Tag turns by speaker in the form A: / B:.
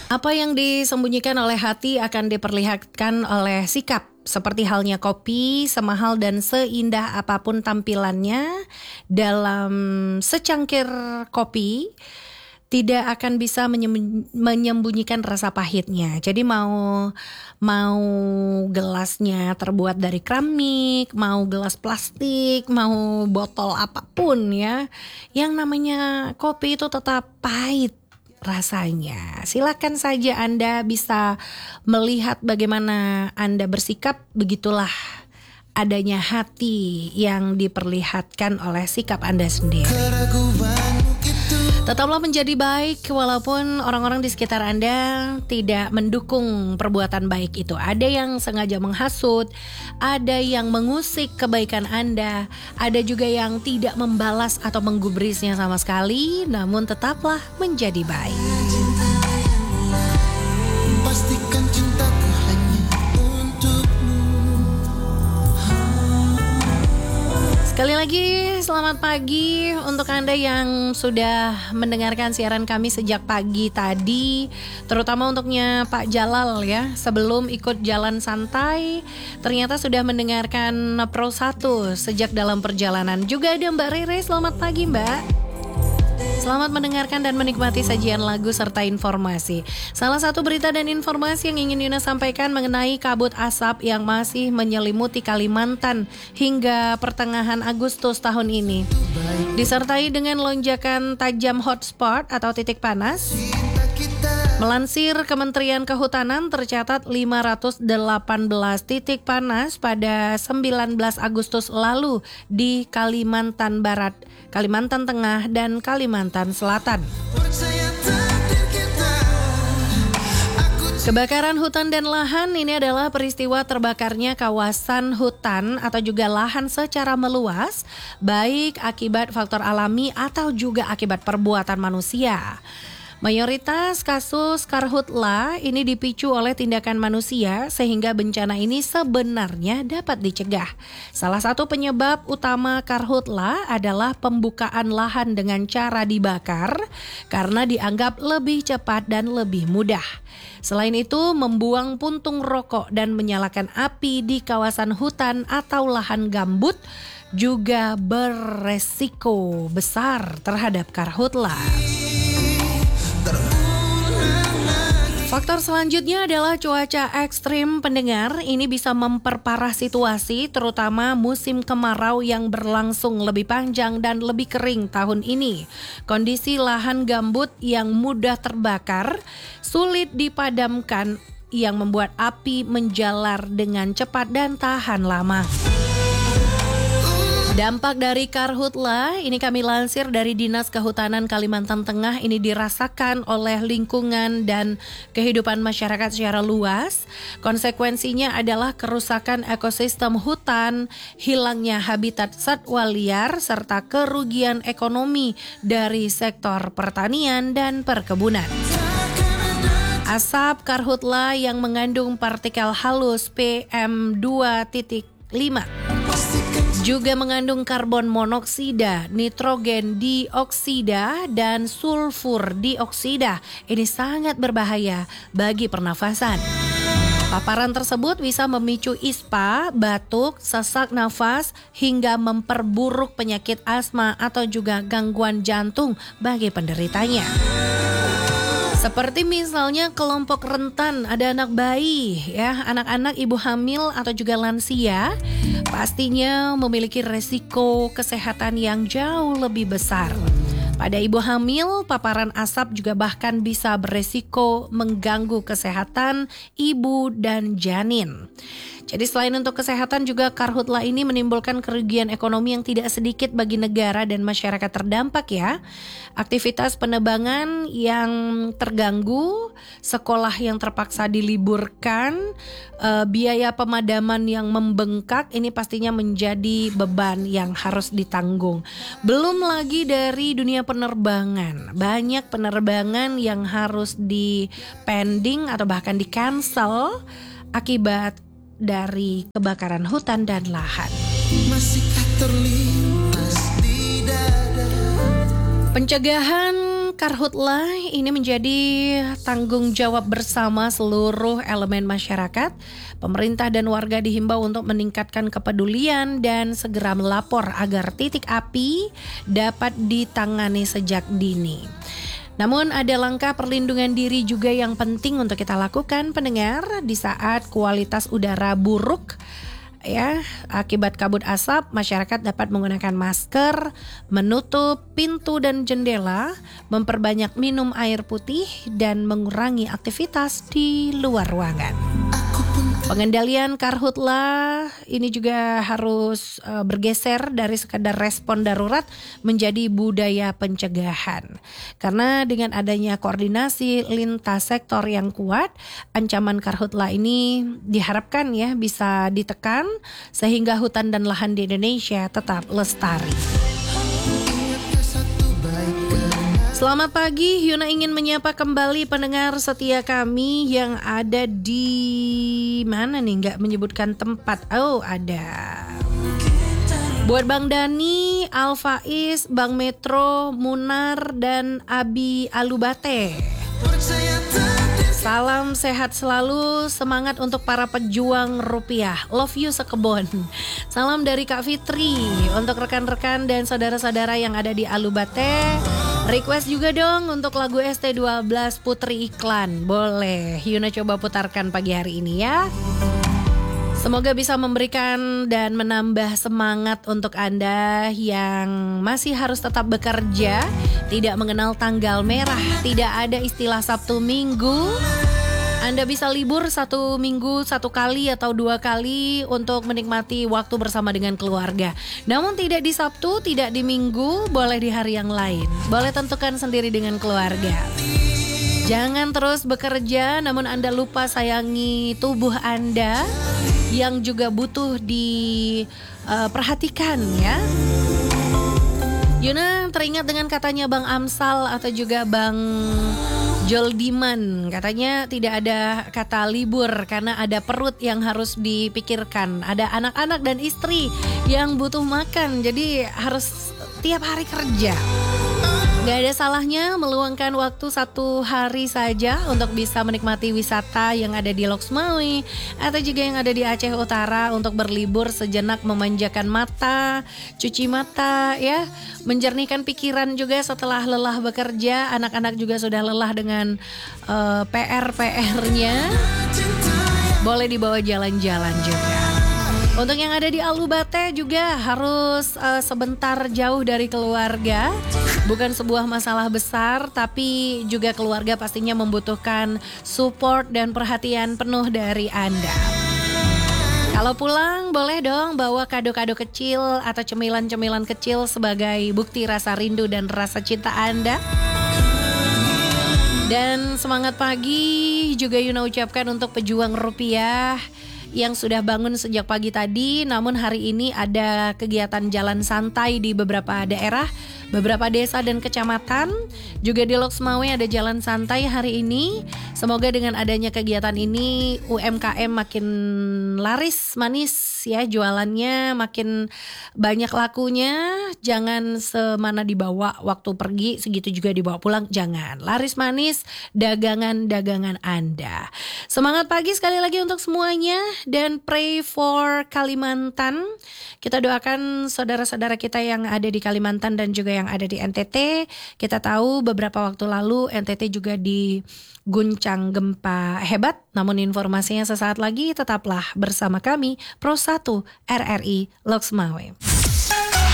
A: Apa yang disembunyikan oleh hati akan diperlihatkan oleh sikap. Seperti halnya kopi, semahal dan seindah apapun tampilannya, dalam secangkir kopi tidak akan bisa menyembunyikan rasa pahitnya. Jadi mau gelasnya terbuat dari keramik, mau gelas plastik, mau botol apapun ya, yang namanya kopi itu tetap pahit rasanya. Silakan saja Anda bisa melihat bagaimana Anda bersikap, begitulah adanya hati yang diperlihatkan oleh sikap Anda sendiri. Tetaplah menjadi baik walaupun orang-orang di sekitar Anda tidak mendukung perbuatan baik itu. Ada yang sengaja menghasut, ada yang mengusik kebaikan Anda, ada juga yang tidak membalas atau menggubrisnya sama sekali, namun tetaplah menjadi baik. Pastikan cintaku hanya untukmu. Sekali lagi selamat pagi untuk Anda yang sudah mendengarkan siaran kami sejak pagi tadi, terutama untuknya Pak Jalal ya. Sebelum ikut jalan santai, ternyata sudah mendengarkan Pro 1 sejak dalam perjalanan. Juga ada Mbak Rere, selamat pagi Mbak. Selamat mendengarkan dan menikmati sajian lagu serta informasi. Salah satu berita dan informasi yang ingin Yuna sampaikan mengenai kabut asap yang masih menyelimuti Kalimantan hingga pertengahan Agustus tahun ini. Disertai dengan lonjakan tajam hotspot atau titik panas. Melansir Kementerian Kehutanan, tercatat 518 titik panas pada 19 Agustus lalu di Kalimantan Barat, Kalimantan Tengah, dan Kalimantan Selatan. Kebakaran hutan dan lahan ini adalah peristiwa terbakarnya kawasan hutan atau juga lahan secara meluas, baik akibat faktor alami atau juga akibat perbuatan manusia. Mayoritas kasus karhutla ini dipicu oleh tindakan manusia sehingga bencana ini sebenarnya dapat dicegah. Salah satu penyebab utama karhutla adalah pembukaan lahan dengan cara dibakar karena dianggap lebih cepat dan lebih mudah. Selain itu, membuang puntung rokok dan menyalakan api di kawasan hutan atau lahan gambut juga beresiko besar terhadap karhutla. Faktor selanjutnya adalah cuaca ekstrim pendengar. Ini bisa memperparah situasi, terutama musim kemarau yang berlangsung lebih panjang dan lebih kering tahun ini. Kondisi lahan gambut yang mudah terbakar, sulit dipadamkan, yang membuat api menjalar dengan cepat dan tahan lama. Dampak dari karhutla ini kami lansir dari Dinas Kehutanan Kalimantan Tengah, ini dirasakan oleh lingkungan dan kehidupan masyarakat secara luas. Konsekuensinya adalah kerusakan ekosistem hutan, hilangnya habitat satwa liar, serta kerugian ekonomi dari sektor pertanian dan perkebunan. Asap karhutla yang mengandung partikel halus PM2.5 juga mengandung karbon monoksida, nitrogen dioksida, dan sulfur dioksida. Ini sangat berbahaya bagi pernafasan. Paparan tersebut bisa memicu ispa, batuk, sesak nafas, hingga memperburuk penyakit asma atau juga gangguan jantung bagi penderitanya. Seperti misalnya kelompok rentan, ada anak bayi, ya, anak-anak, ibu hamil atau juga lansia, pastinya memiliki resiko kesehatan yang jauh lebih besar. Pada ibu hamil, paparan asap juga bahkan bisa beresiko mengganggu kesehatan ibu dan janin. Jadi selain untuk kesehatan juga karhutla ini menimbulkan kerugian ekonomi yang tidak sedikit bagi negara dan masyarakat terdampak ya. Aktivitas penebangan yang terganggu, sekolah yang terpaksa diliburkan, biaya pemadaman yang membengkak, ini pastinya menjadi beban yang harus ditanggung. Belum lagi dari dunia penerbangan, banyak penerbangan yang harus di-pending atau bahkan di-cancel akibat dari kebakaran hutan dan lahan. Masihkah terlintas di dada? Pencegahan Karhutlah ini menjadi tanggung jawab bersama seluruh elemen masyarakat. Pemerintah dan warga dihimbau untuk meningkatkan kepedulian dan segera melapor agar titik api dapat ditangani sejak dini. Namun ada langkah perlindungan diri juga yang penting untuk kita lakukan, pendengar, di saat kualitas udara buruk. Ya, akibat kabut asap, masyarakat dapat menggunakan masker, menutup pintu dan jendela, memperbanyak minum air putih, dan mengurangi aktivitas di luar ruangan. Pengendalian karhutlah ini juga harus bergeser dari sekadar respon darurat menjadi budaya pencegahan. Karena dengan adanya koordinasi lintas sektor yang kuat, ancaman karhutlah ini diharapkan ya bisa ditekan sehingga hutan dan lahan di Indonesia tetap lestari. Selamat pagi, Yuna ingin menyapa kembali pendengar setia kami yang ada di mana nih, nggak menyebutkan tempat. Oh, ada. Buat Bang Dani, Alfaiz, Bang Metro, Munar, dan Abi Alubate. Salam sehat selalu, semangat untuk para pejuang rupiah. Love you sekebon. Salam dari Kak Fitri untuk rekan-rekan dan saudara-saudara yang ada di Alubate. Request juga dong untuk lagu ST12 Putri Iklan. Boleh, Yuna coba putarkan pagi hari ini ya. Semoga bisa memberikan dan menambah semangat untuk Anda yang masih harus tetap bekerja, tidak mengenal tanggal merah, tidak ada istilah Sabtu Minggu. Anda bisa libur 1 minggu 1 kali atau 2 kali untuk menikmati waktu bersama dengan keluarga. Namun tidak di Sabtu, tidak di Minggu, boleh di hari yang lain. Boleh tentukan sendiri dengan keluarga. Jangan terus bekerja namun Anda lupa sayangi tubuh Anda yang juga butuh diperhatikan ya. Yuna teringat dengan katanya Bang Amsal atau juga Bang Joldiman, katanya tidak ada kata libur karena ada perut yang harus dipikirkan, ada anak-anak dan istri yang butuh makan, jadi harus tiap hari kerja. Gak ada salahnya meluangkan waktu 1 hari saja untuk bisa menikmati wisata yang ada di Loksmawe atau juga yang ada di Aceh Utara untuk berlibur sejenak, memanjakan mata, cuci mata ya, menjernihkan pikiran juga setelah lelah bekerja. Anak-anak juga sudah lelah dengan PR-nya. Boleh dibawa jalan-jalan juga. Untuk yang ada di Alubate juga harus sebentar jauh dari keluarga. Bukan sebuah masalah besar, tapi juga keluarga pastinya membutuhkan support dan perhatian penuh dari Anda. Kalau pulang boleh dong bawa kado-kado kecil atau cemilan-cemilan kecil sebagai bukti rasa rindu dan rasa cinta Anda. Dan semangat pagi juga Yuna ucapkan untuk pejuang rupiah yang sudah bangun sejak pagi tadi, namun hari ini ada kegiatan jalan santai di beberapa daerah, beberapa desa dan kecamatan. Juga di Loksmawe ada jalan santai hari ini. Semoga dengan adanya kegiatan ini UMKM makin laris manis ya, jualannya makin banyak lakunya. Jangan semana dibawa waktu pergi, segitu juga dibawa pulang, jangan. Laris manis dagangan-dagangan Anda. Semangat pagi sekali lagi untuk semuanya. Dan pray for Kalimantan. Kita doakan saudara-saudara kita yang ada di Kalimantan dan juga yang ada di NTT. Kita tahu beberapa waktu lalu NTT juga diguncang gempa hebat. Namun informasinya sesaat lagi, tetaplah bersama kami Pro 1 RRI Loksmawe.